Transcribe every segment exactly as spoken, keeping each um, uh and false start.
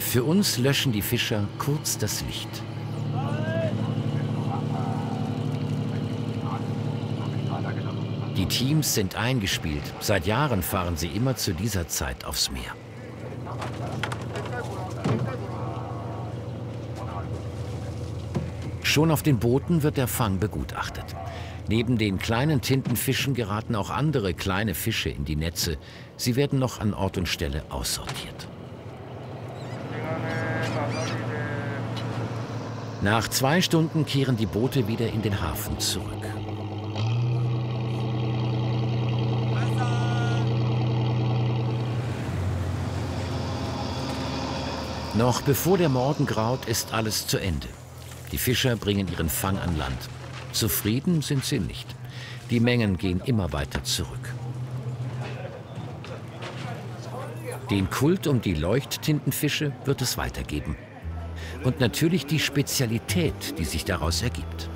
Für uns löschen die Fischer kurz das Licht. Die Teams sind eingespielt. Seit Jahren fahren sie immer zu dieser Zeit aufs Meer. Schon auf den Booten wird der Fang begutachtet. Neben den kleinen Tintenfischen geraten auch andere kleine Fische in die Netze. Sie werden noch an Ort und Stelle aussortiert. Nach zwei Stunden kehren die Boote wieder in den Hafen zurück. Noch bevor der Morgen graut, ist alles zu Ende. Die Fischer bringen ihren Fang an Land. Zufrieden sind sie nicht. Die Mengen gehen immer weiter zurück. Den Kult um die Leuchttintenfische wird es weitergeben. Und natürlich die Spezialität, die sich daraus ergibt.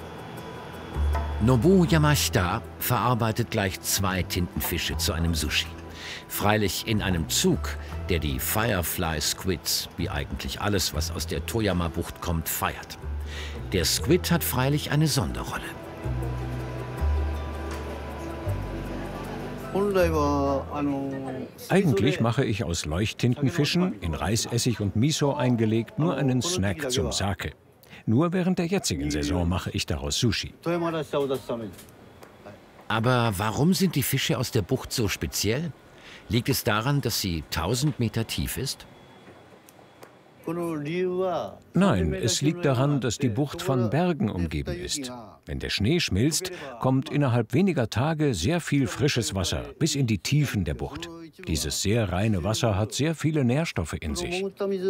Nobu Yamashita verarbeitet gleich zwei Tintenfische zu einem Sushi. Freilich in einem Zug, der die Firefly Squids, wie eigentlich alles, was aus der Toyama-Bucht kommt, feiert. Der Squid hat freilich eine Sonderrolle. Eigentlich mache ich aus Leuchttintenfischen, in Reisessig und Miso eingelegt, nur einen Snack zum Sake. Nur während der jetzigen Saison mache ich daraus Sushi. Aber warum sind die Fische aus der Bucht so speziell? Liegt es daran, dass sie tausend Meter tief ist? Nein, es liegt daran, dass die Bucht von Bergen umgeben ist. Wenn der Schnee schmilzt, kommt innerhalb weniger Tage sehr viel frisches Wasser bis in die Tiefen der Bucht. Dieses sehr reine Wasser hat sehr viele Nährstoffe in sich.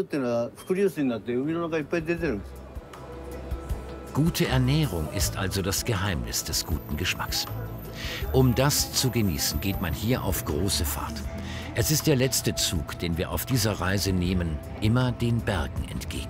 Gute Ernährung ist also das Geheimnis des guten Geschmacks. Um das zu genießen, geht man hier auf große Fahrt. Es ist der letzte Zug, den wir auf dieser Reise nehmen, immer den Bergen entgegen.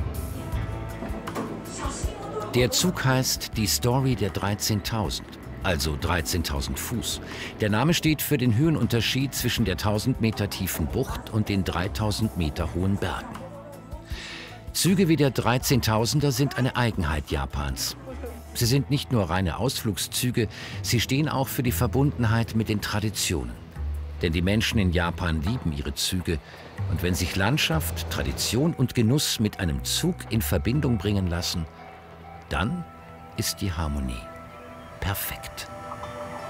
Der Zug heißt die Story der dreizehntausend, also dreizehntausend Fuß. Der Name steht für den Höhenunterschied zwischen der tausend Meter tiefen Bucht und den dreitausend Meter hohen Bergen. Züge wie der dreizehntausender sind eine Eigenheit Japans. Sie sind nicht nur reine Ausflugszüge, sie stehen auch für die Verbundenheit mit den Traditionen. Denn die Menschen in Japan lieben ihre Züge. Und wenn sich Landschaft, Tradition und Genuss mit einem Zug in Verbindung bringen lassen, dann ist die Harmonie perfekt.